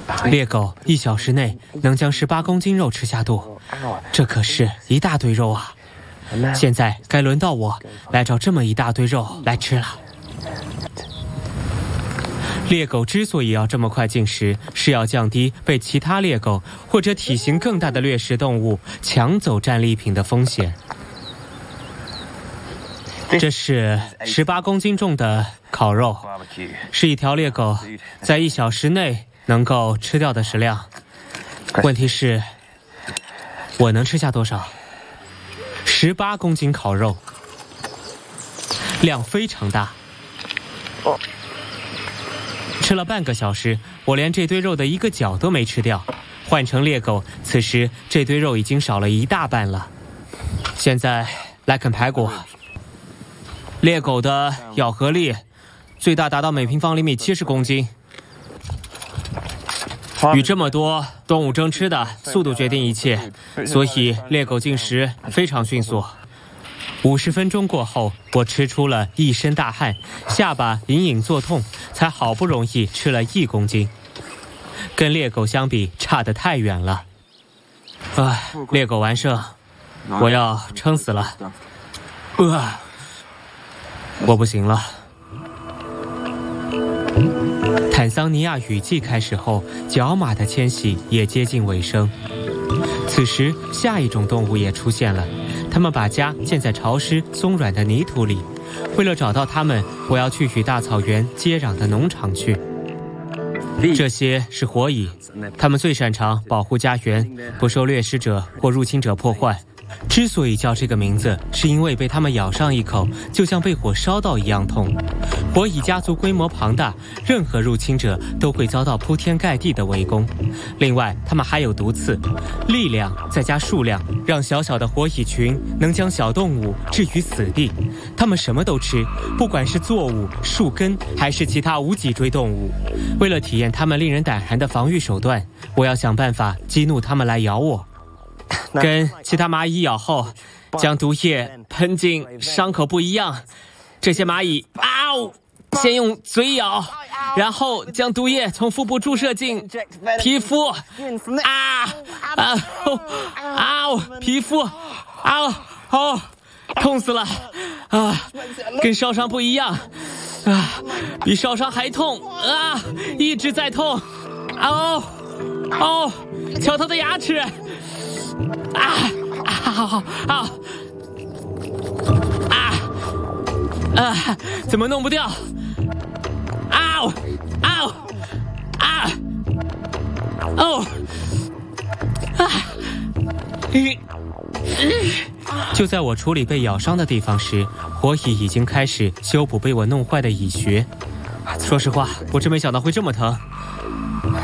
猎狗1小时内能将18公斤肉吃下肚，这可是一大堆肉啊！现在该轮到我来找这么一大堆肉来吃了。猎狗之所以要这么快进食，是要降低被其他猎狗或者体型更大的掠食动物抢走战利品的风险。这是18公斤重的烤肉，是一条猎狗在1小时内能够吃掉的食量。问题是，我能吃下多少？18公斤烤肉，量非常大。吃了半个小时，我连这堆肉的一个角都没吃掉。换成猎狗，此时这堆肉已经少了一大半了。现在来啃排骨。猎狗的咬合力最大达到每平方厘米70公斤。与这么多动物争吃的速度决定一切，所以猎狗进食非常迅速。50分钟过后，我吃出了一身大汗，下巴隐隐作痛，才好不容易吃了1公斤。跟猎狗相比，差得太远了。猎狗完胜，我要撑死了。我不行了。坦桑尼亚雨季开始后，角马的迁徙也接近尾声。此时，下一种动物也出现了，它们把家建在潮湿松软的泥土里。为了找到它们，我要去与大草原接壤的农场去。这些是火蚁，它们最擅长保护家园，不受掠食者或入侵者破坏。之所以叫这个名字，是因为被它们咬上一口，就像被火烧到一样痛。火蚁家族规模庞大，任何入侵者都会遭到铺天盖地的围攻。另外，它们还有毒刺，力量再加数量，让小小的火蚁群能将小动物置于死地。它们什么都吃，不管是作物、树根，还是其他无脊椎动物。为了体验它们令人胆寒的防御手段，我要想办法激怒它们来咬我。跟其他蚂蚁咬后，将毒液喷进伤口不一样。这些蚂蚁先用嘴咬，然后将毒液从腹部注射进皮肤。皮肤，痛死了！跟烧伤不一样，比烧伤还痛一直在痛。敲他的牙齿！怎么弄不掉？就在我处理被咬伤的地方时，火蚁已经开始修补被我弄坏的蚁穴。说实话，我真没想到会这么疼。